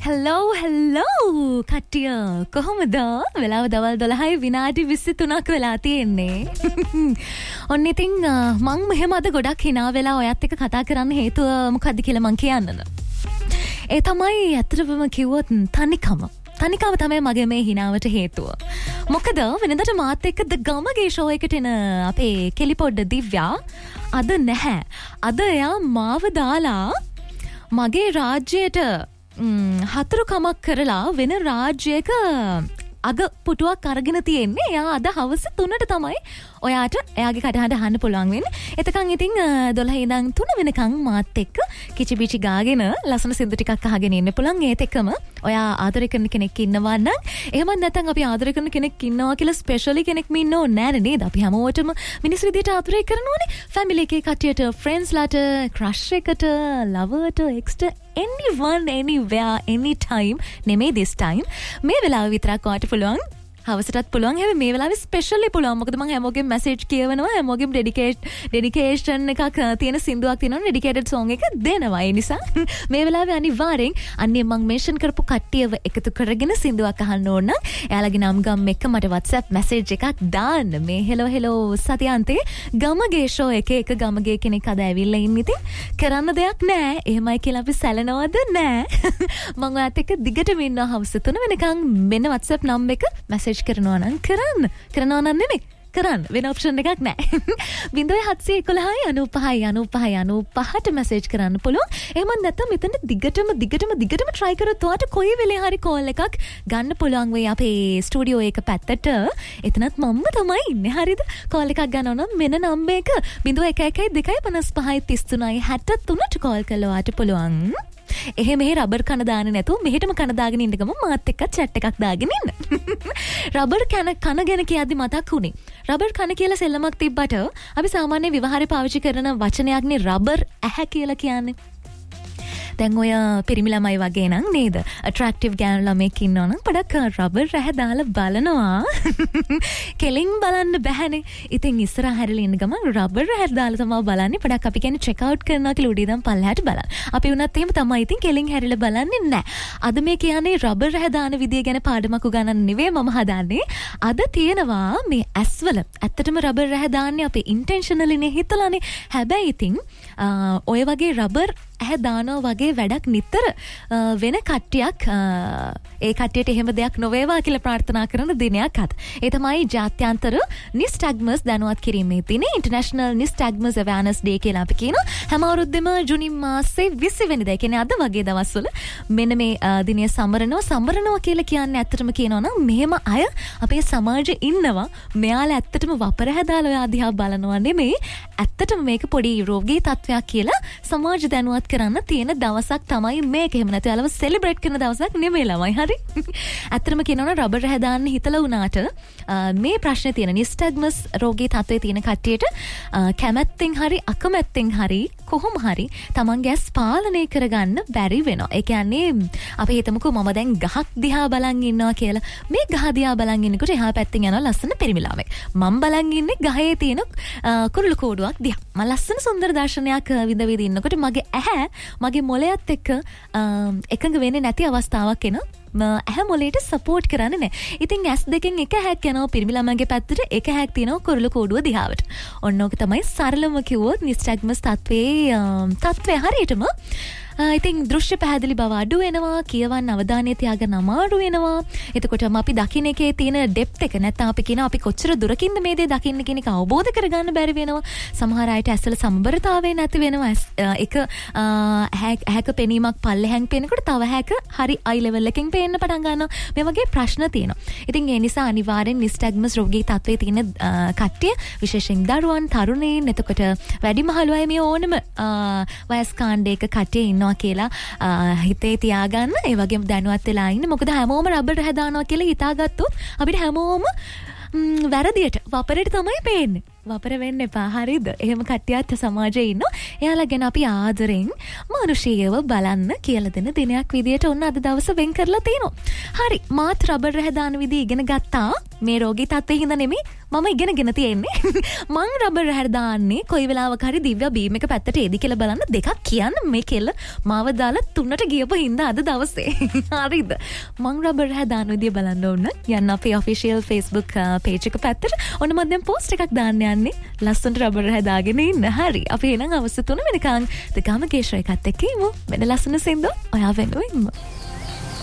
hello කට්ටිය කොහොමද? වෙලාව දවල් 12යි විනාඩි 23ක් වෙලා තියෙන්නේ. ඔන්න ඉතින් මං මෙහෙම අද ගොඩක් hina වෙලා ඔයත් එක්ක කතා කරන්න හේතුව මොකද්ද කියලා මං කියන්නද? ඒ තමයි ඇත්තටම කිව්වොත් තනිකම තමයි මගේ මේ හිනාවට හේතුව. මොකද වෙනදට මාත් එක්ක ද ගමගේ ෂෝ එකට එන අපේ කෙලිපොඩ්ඩ දිව්‍යා අද නැහැ. අද එයා මාව දාලා මගේ රාජ්‍යයට හතුරුකමක් කරලා වෙන රාජ්‍යයක අග පුටුවක් අරගෙන තියෙන්නේ. එයා අද හවස 3ට තමයි ඔයාට එයාගේ කටහඬ අහන්න පුළුවන් වෙන්නේ. එතකන් ඉතින් 12 ඉඳන් 3 වෙනකන් මාත් එක්ක කිචිබිචි ගාගෙන ලස්සන සින්දු ටිකක් අහගෙන ඉන්න පුළුවන්. ඒත් එක්කම ඔයා ආදරය කරන කෙනෙක් ඉන්නවා නම් එහෙම නැත්නම් අපි ආදරය කරන කෙනෙක් ඉන්නවා කියලා ස්පෙෂලි කෙනෙක් ඉන්නව නෑ නේද? අපි හැමෝටම මිනිස් විදියට ආදරය කරනෝනේ. ෆැමිලි එකේ කට්ටියට, ෆ්‍රෙන්ඩ්ස් ලාට, ක්‍රෂ් එකට, ලවර්ට, එක්ස්ට, anyone, anywhere, anytime. නෙමෙයි this time. මේ වෙලාව විතරක් ඔයාට පුළුවන්. හවසටත් පුළුවන්. හැබැයි මේ වෙලාවේ ස්පෙෂලි පුළුවන්. මොකද මම හැමෝගෙම මැසේජ් කියවනවා. හැමෝගෙම ඩෙඩිකේෂන් එකක් තියෙන සින්දුවක් තියෙනවා. ඩෙඩිකේටඩ් සෝංග් එක දෙනවා. ඒ නිසා මේ වෙලාවේ අනිවාර්යෙන් අන්නේ මම මෙන්ෂන් කරපු කට්ටියව එකතු කරගෙන සින්දුවක් අහන්න ඕන නම් එයාලගේ නම් ගම් එක්ක මට WhatsApp මැසේජ් එකක් දාන්න. මේ හෙලෝ සතියාන්තේ ගමගේ ෂෝ එකේ එක ගමගේ කෙනෙක් අද ඇවිල්ලා ඉන්න. ඉතින් කරන්න දෙයක් නැහැ. එහෙමයි කියලා අපි සැලනවද නැහැ. මම ඔයාත් එක්ක දිගටම ඉන්නවා හවස 3 වෙනකන්. මෙන්න WhatsApp නම් එක මැසේජ් කරනවා නම් කරනවා නම් නෙමෙයි කරන්න වෙන ඔප්ෂන් එකක් නැහැ. 0711 95 95 95ට මැසේජ් කරන්න පුළුවන්. එහෙම නැත්නම් මෙතන දිගටම try කරොත් ඔයාට කොයි වෙලේ හරි කෝල් එකක් ගන්න පුළුවන් වෙයි අපේ ස්ටුඩියෝ එක පැත්තට. එතනත් මම්ම තමයි ඉන්නේ. හරිද? කෝල් එකක් ගන්නවා නම් මෙන්න නම්බර් එක 0112 55 33 63ට කෝල් කළා ඔයාට පුළුවන්. එහෙම රබර් කන දාන්නේ නැතුව මෙහෙටම කන දාගෙන ඉන්න ගම මාත් එක්ක chat එකක් දාගෙන ඉන්න. රබර් කන ගැන කියද්දි මතක් වුණේ. රබර් කන කියලා සෙල්ලමක් තිබ්බට අපි සාමාන්‍ය විවහාරේ පාවිච්චි කරන වචනයක්නේ රබර් ඇහැ කියලා කියන්නේ. දැන් ඔය පිරිමි ළමයි වගේ නම් නේද? ඇට්‍රැක්ටිව් ගෑනු ළමෙක් ඉන්නවා නම් පොඩක් රබර් ඇහැ දාලා බලනවා. කෙලින් බලන්න බෑනේ. ඉතින් ඉස්සරහ හැරිලා ඉන්න ගමන් රබර් ඇහැ දාලා තමයි බලන්නේ. පොඩක් අපි කියන්නේ චෙක් අවුට් කරනවා කියලා උඩ ඉඳන් පල්ලෙහාට බලන්න. අපි උනත් එහෙම තමයි. ඉතින් කෙලින් හැරිලා බලන්නේ නැහැ. අද මේ කියන්නේ රබර් ඇහැ දාන විදිය ගැන පාඩමක් උගන්වන්න නෙවෙයි මම හදන්නේ. අද තියෙනවා මේ ඇස්වල. ඇත්තටම රබර් ඇහැ දාන්නේ අපි ඉන්ටෙන්ෂනලිනේ හිතලානේ. හැබැයි ඉතින් ඔය වගේ රබර් ඇහැ දානවා වගේ වැඩක් නිතර වෙන කට්ටියක් ඒ කට්ටියට එහෙම දෙයක් නොවේවා කියලා ප්‍රාර්ථනා කරන දිනයක් අද. ඒ තමයි ජාත්‍යන්තර නිස්ටැග්මස් දැනුවත් කිරීමේ දින. ඉන්ටර්නැෂනල් නිස්ටැග්මස් අවර්නස් ඩේ කියලා අපි කියනවා. හැම අවුරුද්දෙම ජූනි මාසේ 20 වෙනිදා කියන්නේ අද වගේ දවස්වල මෙන්න මේ දිනය සමරනවා කියලා කියන්නේ ඇත්තටම කියනවා නම් මෙහෙම අය අපේ සමාජයේ ඉන්නවා. මෙයාලා ඇත්තටම වපර හැදාලා ඔය අධ්‍යා බලනවා නෙමෙයි. ඇත්තටම මේක පොඩි රෝගී තත්වයක් කියලා සමාජ දැනුවත් කරන්න තියෙන දවසක් තමයි මේක. එහෙම නැත්නම් යාළුව සෙලිබ්‍රේට් කරන දවසක් නෙමෙයි ළමයි. හරි? ඇත්තටම කියනවනම් රබර් ඇහැ දාන්න හිතලා වුණාට මේ ප්‍රශ්නේ තියෙන නිස්ටැග්මස් රෝගී තත්ත්වයේ තියෙන කට්ටියට කැමැත්තෙන් හරි අකමැත්තෙන් හරි කොහොම හරි තමන්ගේ ඇස් පාලනය කරගන්න බැරි වෙනවා. ඒ කියන්නේ අපි හිතමුකෝ මම දැන් ගහක් දිහා බලන් ඉන්නවා කියලා. මේ ගහ දිහා බලන් ඉන්නකොට එහා පැත්තෙන් යනවා ලස්සන පිරිමිලාවෙක්. මම බලන් ඉන්නේ ගහේ තියෙන කුරුළු කෝඩුවක් දිහා. මම ලස්සන සුන්දර දර්ශනයක් විඳ ඉන්නකොට මගේ ඇහැ මගේ මොළයත් එක්ක එකඟ වෙන්නේ නැති අවස්ථාවක් එනවා. ඇහැ මොළයට සපෝට් කරන්නේ නැහැ. ඉතින් ඇස් දෙකෙන් එක ඇහැක් යනවා පිරිමි ළමයිගේ පැත්තට, එක ඇහැක් තියෙනවා කුරුළු කෝඩුව දිහාවට. ඔන්න ඕක තමයි සරලම කිව්වොත් නිස්ටැග්මස් තත්ත්වයේ හරියටම ඉතින් දෘශ්‍ය පැහැදිලි බව අඩු වෙනවා, කියවන්න අවධානය තියාගන්න අමාරු වෙනවා. එතකොටම අපි දකින්න එකේ තියෙන ඩෙප්ත් එක නැත්නම් අපි කියන අපි කොච්චර දුරකින්ද මේ දේ දකින්න කියන එක අවබෝධ කරගන්න බැරි වෙනවා. සමහර අයට ඇස්වල සමබරතාවය නැති වෙනවා. එක ඇහැක පෙනීමක් පල්ලෙහැන් පේනකොට තව ඇහැක හරි අයි ලෙවල් එකකින් පේන්න පටන් ගන්නවා. මේ වගේ ප්‍රශ්න තියෙනවා. ඉතින් ඒ නිසා අනිවාර්යෙන් නිස්ටැග්මස් රෝගී තත්ත්වයේ තියෙන කට්ටිය විශේෂයෙන් දරුවන්, තරුණයින්, එතකොට වැඩිමහලු අය මේ ඕනම වයස් කාණ්ඩයක කට්ටිය ඉන්නවා කියලා හිතේ තියාගන්න. ඒ වගේම දැනුවත් වෙලා ඉන්න. මොකද හැමෝම රබර් ඇහැ දානවා කියලා හිතාගත්තොත් අපිට හැමෝම වැරදියට වපරට තමයි පේන්නේ. වපර වෙන්න එපා. හරිද? එහෙම කට්ටියත් සමාජයේ ඉන්නවා. එයාලා ගැන අපි ආදරෙන් මානුෂීයව බලන්න කියලා දෙන දිනයක් විදියට ඔන්න අද දවස වෙන් කරලා තිනවා. හරි. මාත් රබර් ඇහැ දාන විදිය ඉගෙන ගත්තා. මේ රෝගී තත්ත්වයේ හින්දා නෙමෙයි මම ඉගෙනගෙන තියෙන්නේ. මං රබර් රැහැට දාන්නේ කොයි වෙලාවක හරි දිව්‍ය බීම් එක පැත්තට එදි කියලා බලන්න දෙකක් කියන්න මේ කෙල්ල මාව දාලා 3ට ගියපු හින්දා අද දවසේ. හරිද? මං රබර් රැහැ දාන විදිය බලන්න ඕන. යන්න අපේ official Facebook page එක පැත්තට. ඔන්න මම දැන් post එකක් දාන්න යන්නේ. ලස්සනට රබර් රැහැ දාගෙන ඉන්න. හරි. අපි එහෙනම් අවශ්‍ය 3 වෙනකන් දෙකම කේෂර් එකත් එක්ක ඉමු. වෙන ලස්සන සින්දු ඔයා වෙනුවෙන්ම.